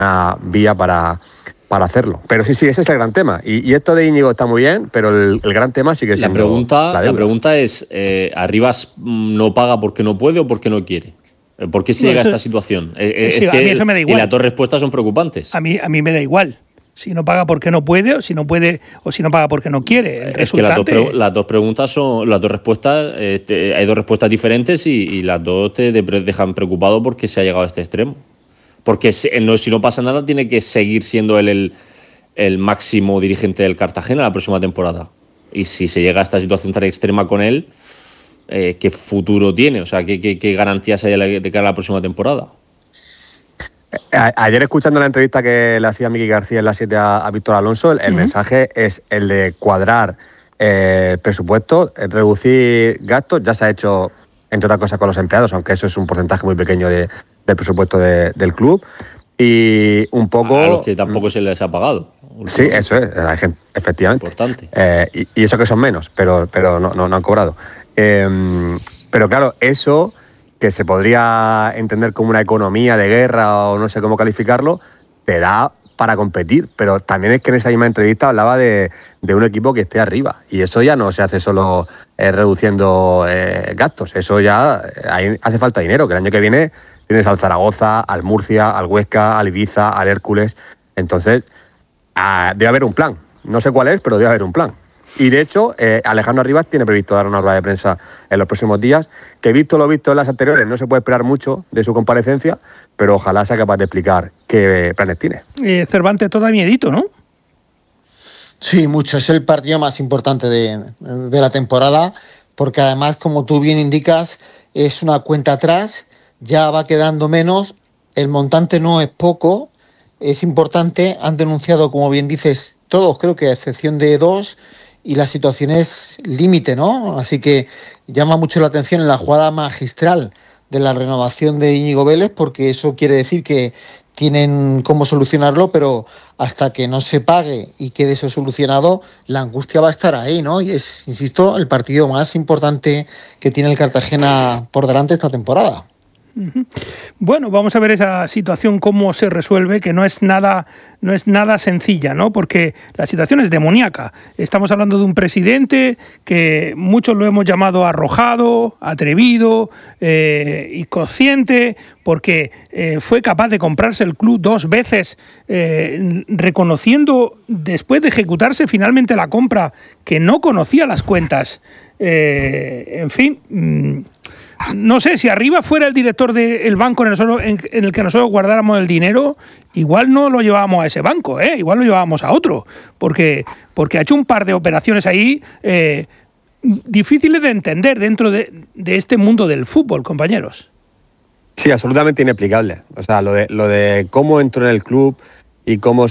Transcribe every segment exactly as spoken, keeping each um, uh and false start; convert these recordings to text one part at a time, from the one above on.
una vía para, para hacerlo. Pero sí, sí, ese es el gran tema. Y, y esto de Íñigo está muy bien, pero el, el gran tema sigue siendo la pregunta. La, la pregunta es, eh, ¿Arribas no paga porque no puede o porque no quiere? ¿Por qué se no, llega eso, a esta situación? Es, sí, es que a mí eso me da igual. Y las dos respuestas son preocupantes. A mí, a mí me da igual. Si no paga porque no puede, o si no puede, o si no paga porque no quiere. El es que las dos, las dos preguntas son, las dos respuestas, eh, te, hay dos respuestas diferentes y, y las dos te dejan preocupado porque se ha llegado a este extremo. Porque si no, si no pasa nada, tiene que seguir siendo él el, el máximo dirigente del Cartagena la próxima temporada. Y si se llega a esta situación tan extrema con él, eh, ¿qué futuro tiene? O sea, ¿qué, qué, qué garantías hay de cara a la próxima temporada? Ayer, escuchando la entrevista que le hacía Miki García en la siete a, a Víctor Alonso, el, el uh-huh. mensaje es el de cuadrar eh, presupuesto, reducir gastos. Ya se ha hecho, entre otras cosas, con los empleados, aunque eso es un porcentaje muy pequeño de, del presupuesto de, del club. Y un poco... A los que tampoco se les ha pagado. Sí, eso es, la gente, efectivamente. Importante. Eh, y, y eso que son menos, pero, pero no, no, no han cobrado. Eh, pero claro, eso... que se podría entender como una economía de guerra o no sé cómo calificarlo, te da para competir. Pero también es que en esa misma entrevista hablaba de, de un equipo que esté arriba. Y eso ya no se hace solo eh, reduciendo eh, gastos. Eso ya hay, hace falta dinero, que el año que viene tienes al Zaragoza, al Murcia, al Huesca, al Ibiza, al Hércules. Entonces, ah, debe haber un plan. No sé cuál es, pero debe haber un plan. Y de hecho, eh, Alejandro Arribas tiene previsto dar una rueda de prensa en los próximos días, que visto lo visto en las anteriores, no se puede esperar mucho de su comparecencia, pero ojalá sea capaz de explicar qué planes tiene. Eh, Cervantes, todo da miedito, ¿no? Sí, mucho. Es el partido más importante de, de la temporada, porque además, como tú bien indicas, es una cuenta atrás, ya va quedando menos, el montante no es poco, es importante, han denunciado, como bien dices, todos, creo que a excepción de dos, y la situación es límite, ¿no? Así que llama mucho la atención en la jugada magistral de la renovación de Íñigo Vélez, porque eso quiere decir que tienen cómo solucionarlo, pero hasta que no se pague y quede eso solucionado, la angustia va a estar ahí, ¿no? Y es, insisto, el partido más importante que tiene el Cartagena por delante esta temporada. Bueno, vamos a ver esa situación cómo se resuelve, que no es nada, no es nada sencilla, ¿no? Porque la situación es demoníaca. Estamos hablando de un presidente que muchos lo hemos llamado arrojado, atrevido, eh, inconsciente, porque eh, fue capaz de comprarse el club dos veces, eh, reconociendo, después de ejecutarse finalmente la compra, que no conocía las cuentas. Eh, en fin... Mmm, No sé, si Arribas fuera el director del banco en el, en, en el que nosotros guardáramos el dinero, igual no lo llevábamos a ese banco, ¿eh? Igual lo llevábamos a otro, porque, porque ha hecho un par de operaciones ahí eh, difíciles de entender dentro de, de este mundo del fútbol, compañeros. Sí, absolutamente inexplicable. O sea, lo de, lo de cómo entró en el club y cómo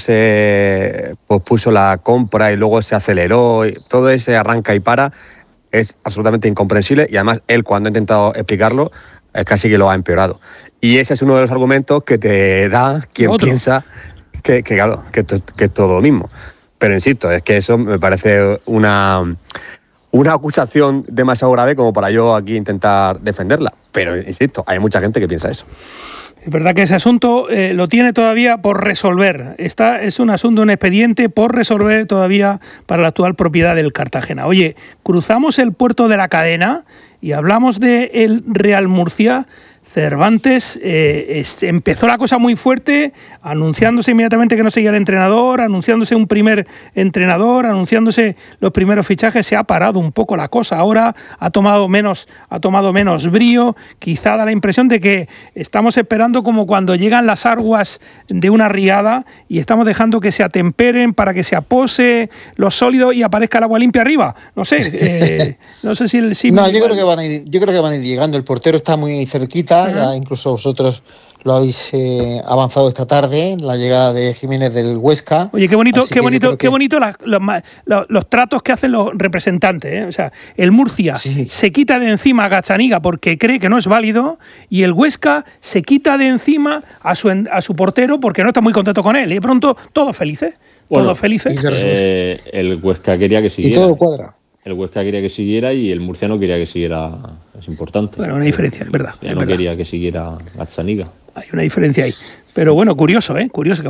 se pospuso la compra y luego se aceleró, y todo ese arranca y para... es absolutamente incomprensible y además él, cuando ha intentado explicarlo, eh, casi que lo ha empeorado. Y ese es uno de los argumentos que te da quien ¿Otro? piensa que, que, claro, que, que es todo lo mismo. Pero insisto, es que eso me parece una, una acusación demasiado grave como para yo aquí intentar defenderla. Pero insisto, hay mucha gente que piensa eso. Es verdad que ese asunto eh, lo tiene todavía por resolver. Está, es un asunto, un expediente por resolver todavía para la actual propiedad del Cartagena. Oye, cruzamos el puerto de la Cadena y hablamos de el Real Murcia. Cervantes, eh, es, empezó la cosa muy fuerte, anunciándose inmediatamente que no seguía el entrenador, anunciándose un primer entrenador, anunciándose los primeros fichajes. Se ha parado un poco la cosa ahora, ha tomado menos, ha tomado menos brío, quizá da la impresión de que estamos esperando como cuando llegan las aguas de una riada y estamos dejando que se atemperen para que se apose lo sólido y aparezca el agua limpia arriba. No sé, eh, no sé si el... Si no, yo creo que van a ir, yo creo que van a ir llegando, el portero está muy cerquita. Ya incluso vosotros lo habéis eh, avanzado esta tarde, la llegada de Jiménez del Huesca. Oye, qué bonito, qué bonito, qué que... bonito la, los, los, los tratos que hacen los representantes, ¿eh? O sea, el Murcia sí. se quita de encima a Gazzaniga porque cree que no es válido y el Huesca se quita de encima a su, a su portero porque no está muy contento con él. Y de pronto, todos felices, bueno, todos felices. Eh, el Huesca quería que siguiera. Y todo cuadra. El Huesca quería que siguiera y el Murcia no quería que siguiera. Es importante. Bueno, una diferencia, es verdad. Ya es no verdad. quería que siguiera Gazzaniga. Hay una diferencia ahí. Pero bueno, curioso, ¿eh? Curioso que